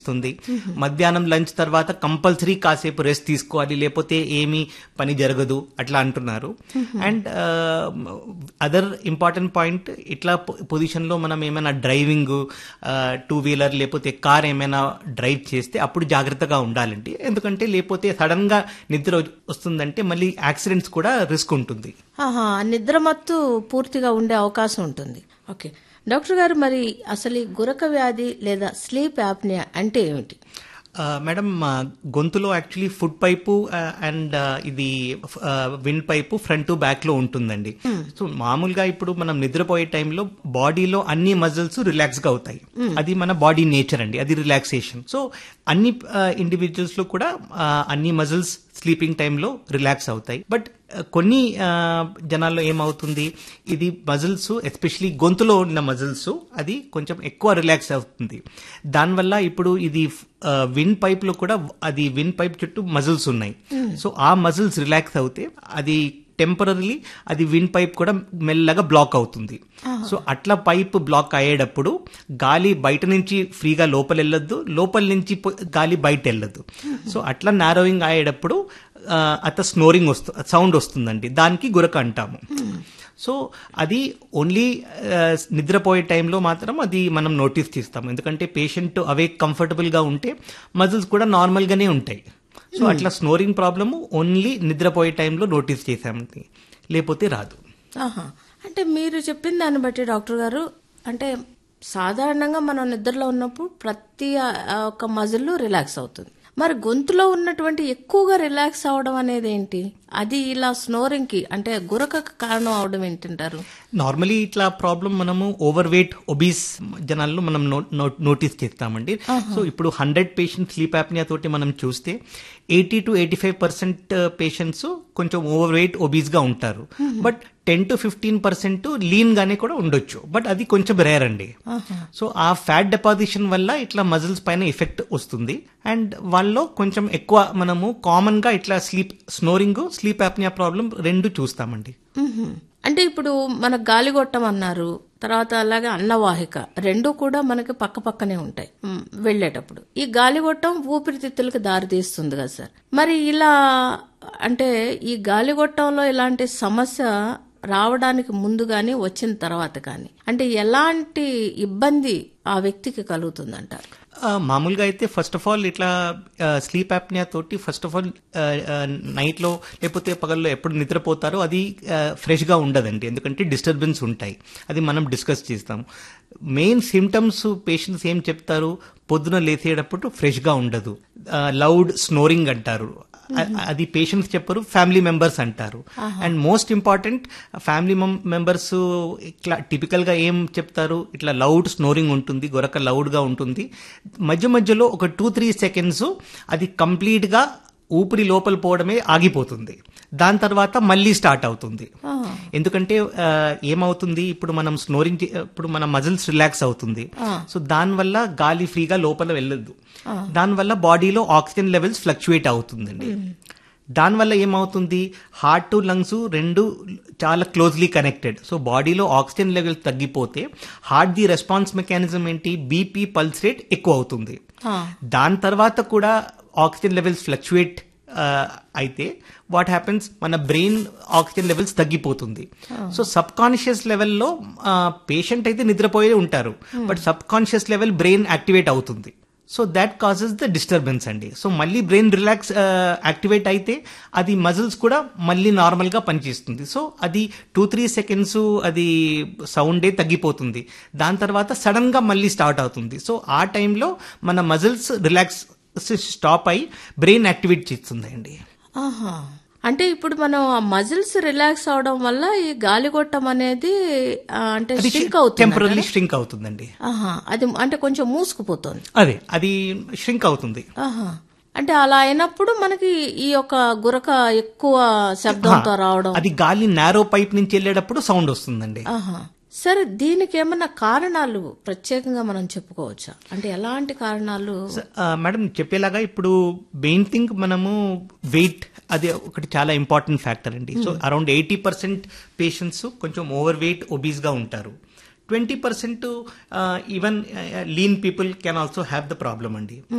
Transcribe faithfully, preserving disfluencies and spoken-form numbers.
వస్తుంది. మధ్యాహ్నం లంచ్ తర్వాత కంపల్సరీ కాసేపు రెస్ట్ తీసుకోవాలి, లేకపోతే ఏమీ పని జరగదు అట్లా అంటున్నారు. అండ్ అదర్ ఇంపార్టెంట్ పాయింట్, ఇట్లా పొజిషన్ లో మనం ఏమైనా డ్రైవింగ్ టూ వీలర్ లేకపోతే కార్ ఏమైనా డ్రైవ్ చేస్తే అప్పుడు జాగ్రత్తగా ఉండాలండి. ఎందుకంటే లేకపోతే సడన్ గా నిద్ర వస్తుందంటే మళ్ళీ యాక్సిడెంట్స్ కూడా రిస్క్ ఉంటుంది. నిద్ర మత్తు పూర్తిగా ఉండే అవకాశం ఉంటుంది. ఓకే డాక్టర్ గారు, మరి అసలు ఈ గురక వ్యాధి లేదా స్లీప్ యాప్నియా అంటే ఏమిటి? మేడం, గొంతులో యాక్చువల్లీ ఫుడ్ పైపు అండ్ ఇది విండ్ పైపు ఫ్రంట్ బ్యాక్ లో ఉంటుందండి. సో మామూలుగా ఇప్పుడు మనం నిద్రపోయే టైంలో బాడీలో అన్ని మజిల్స్ రిలాక్స్ గా అవుతాయి. అది మన బాడీ నేచర్ అండి, అది రిలాక్సేషన్. సో అన్ని ఇండివిజువల్స్ లో కూడా అన్ని మజిల్స్ స్లీపింగ్ టైంలో రిలాక్స్ అవుతాయి. బట్ కొన్ని జనాల్లో ఏమవుతుంది, ఇది మజిల్స్ ఎస్పెషలీ గొంతులో ఉన్న మజిల్స్ అది కొంచెం ఎక్కువ రిలాక్స్ అవుతుంది. దానివల్ల ఇప్పుడు ఇది విండ్ పైప్ లో కూడా అది విండ్ పైప్ చుట్టూ మజిల్స్ ఉన్నాయి. సో ఆ మజిల్స్ రిలాక్స్ అవుతే అది టెంపరరీ అది విండ్ పైప్ కూడా మెల్లగా బ్లాక్ అవుతుంది. సో అట్లా పైప్ బ్లాక్ అయ్యేటప్పుడు గాలి బయట నుంచి ఫ్రీగా లోపల వెళ్ళొద్దు, లోపల నుంచి గాలి బయట వెళ్ళొద్దు. సో అట్లా నారోయింగ్ అయ్యేటప్పుడు అత స్నోరింగ్ వస్తు సౌండ్ వస్తుందండి, దానికి గురక అంటాము. సో అది ఓన్లీ నిద్రపోయే టైంలో మాత్రం అది మనం నోటీస్ చేస్తాము. ఎందుకంటే పేషెంట్ అవే కంఫర్టబుల్ గా ఉంటే మజిల్స్ కూడా నార్మల్ గానే ఉంటాయి. సో అట్లా స్నోరింగ్ ప్రాబ్లము ఓన్లీ నిద్రపోయే టైంలో నోటీస్ చేసామండి, లేకపోతే రాదు. అంటే మీరు చెప్పిన దాన్ని బట్టి డాక్టర్ గారు, అంటే సాధారణంగా మనం నిద్రలో ఉన్నప్పుడు ప్రతి ఒక్క మజిల్ రిలాక్స్ అవుతుంది. మరి గొంతులో ఉన్నటువంటి ఎక్కువగా రిలాక్స్ అవడం అనేది ఏంటి? అది ఇలా స్నోరింగ్ కి అంటే గురక కారణం అవడం ఏంటంటారు? నార్మలీ ఇట్లా ప్రాబ్లం మనము ఓవర్ వెయిట్ ఒబీస్ జనాల్లో మనం నోటీస్ చేస్తామండి. సో ఇప్పుడు హండ్రెడ్ పేషెంట్ స్లీప్ యాప్నియా తోటి మనం చూస్తే eighty to eighty five percent patients కొంచెం ఓవర్ వెయిట్ ఒబీస్ గా ఉంటారు. But ten to fifteen percent lean గానే కూడా ఉండొచ్చు. బట్ అది కొంచెం రేర్ అండి. సో ఆ ఫ్యాట్ డిపాజిషన్ వల్ల ఇట్లా మజిల్స్ పైన ఎఫెక్ట్ వస్తుంది. అండ్ వాళ్ళలో కొంచెం ఎక్కువ మనము కామన్ గా ఇట్లా sleep snoring sleep apnoea problem రెండు చూస్తామండి. అంటే ఇప్పుడు మన గాలిగొట్టం అన్నారు, తర్వాత అలాగే అన్నవాహిక రెండు కూడా మనకి పక్క పక్కనే ఉంటాయి వెళ్లేటప్పుడు. ఈ గాలిగొట్టం ఊపిరితిత్తులకు దారి తీస్తుంది కదా సార్. మరి ఇలా అంటే ఈ గాలిగొట్టంలో ఇలాంటి సమస్య రావడానికి ముందు గాని వచ్చిన తర్వాత కానీ అంటే ఎలాంటి ఇబ్బంది ఆ వ్యక్తికి కలుగుతుందంటారు? మామూలుగా అయితే ఫస్ట్ ఆఫ్ ఆల్ ఇట్లా స్లీప్ యాప్నియా తోటి ఫస్ట్ ఆఫ్ ఆల్ నైట్ లో లేకపోతే పగల్లో ఎప్పుడు నిద్రపోతారో అది ఫ్రెష్ గా ఉండదండి. ఎందుకంటే డిస్టర్బెన్స్ ఉంటాయి, అది మనం డిస్కస్ చేస్తాము. మెయిన్ సిమ్టమ్స్ పేషెంట్స్ ఏం చెప్తారు, పొద్దున లేచేటప్పుడు ఫ్రెష్ గా ఉండదు, లౌడ్ స్నోరింగ్ అంటారు. అది పేషెంట్స్ చెప్పరు, ఫ్యామిలీ మెంబర్స్ అంటారు. And most important, family members ఇట్లా టిపికల్ గా ఏం చెప్తారు, ఇట్లా లౌడ్ స్నోరింగ్ ఉంటుంది, గొరక లౌడ్ గా ఉంటుంది. మధ్య మధ్యలో ఒక టూ త్రీ సెకండ్స్ అది కంప్లీట్ గా ఊపిరి లోపల పోవడమే ఆగిపోతుంది, దాని తర్వాత మళ్ళీ స్టార్ట్ అవుతుంది. ఎందుకంటే ఏమవుతుంది, ఇప్పుడు మనం స్నోరింగ్ ఇప్పుడు మన మజిల్స్ రిలాక్స్ అవుతుంది. సో దానివల్ల గాలి ఫ్రీగా లోపల వెళ్ళదు, దానివల్ల బాడీలో ఆక్సిజన్ లెవెల్స్ ఫ్లక్చుయేట్ అవుతుందండి. దానివల్ల ఏమవుతుంది, హార్ట్ టు లంగ్స్ రెండు చాలా క్లోజ్లీ కనెక్టెడ్. సో బాడీలో ఆక్సిజన్ లెవెల్స్ తగ్గిపోతే హార్ట్ ది రెస్పాన్స్ మెకానిజం ఏంటి, బీపీ పల్స్ రేట్ ఎక్కువ అవుతుంది. దాని తర్వాత కూడా ఆక్సిజన్ లెవెల్స్ ఫ్లక్చుయేట్ అయితే వాట్ హ్యాపెన్స్, మన బ్రెయిన్ ఆక్సిజన్ లెవెల్స్ తగ్గిపోతుంది. సో సబ్ కాన్షియస్ లెవెల్లో పేషెంట్ అయితే నిద్రపోయే ఉంటారు, but sub conscious level brain activate అవుతుంది. So that causes the disturbance అండి. సో మళ్ళీ బ్రెయిన్ రిలాక్స్ యాక్టివేట్ అయితే అది మజిల్స్ కూడా మళ్ళీ నార్మల్ గా పనిచేస్తుంది. సో అది టూ త్రీ సెకండ్స్ అది సౌండే తగ్గిపోతుంది, దాని తర్వాత సడన్ గా మళ్ళీ స్టార్ట్ అవుతుంది. సో ఆ టైంలో మన మజిల్స్ రిలాక్స్ స్టాప్ అయి బ్రెయిన్ యాక్టివేట్ చేస్తుంది అండి. అంటే ఇప్పుడు మనం ఆ మజిల్స్ రిలాక్స్ అవడం వల్ల ఈ గాలిగొట్టం అనేది అంటే ష్రింక్ అవుతుంది, టెంపరరీ ష్రింక్ అవుతుందండి. అది అంటే కొంచెం మూసుకుపోతుంది, అదే అది ష్రింక్ అవుతుంది. అంటే అలా అయినప్పుడు మనకి ఈ యొక్క గురక ఎక్కువ శబ్దంతో రావడం, అది గాలి నారో పైప్ నుంచి వెళ్ళేటప్పుడు సౌండ్ వస్తుందండి. సరే, దీనికి ఏమన్నా కారణాలు ప్రత్యేకంగా మనం చెప్పుకోవచ్చా? అంటే ఎలాంటి కారణాలు? మేడం చెప్పేలాగా ఇప్పుడు మెయిన్ థింగ్ మనము వెయిట్, అది ఒకటి చాలా ఇంపార్టెంట్ ఫ్యాక్టర్ అండి. So around eighty percent patients కొంచెం ఓవర్ వెయిట్ ఒబీస్ గా ఉంటారు. Twenty percent even lean people can also have the problem అండి.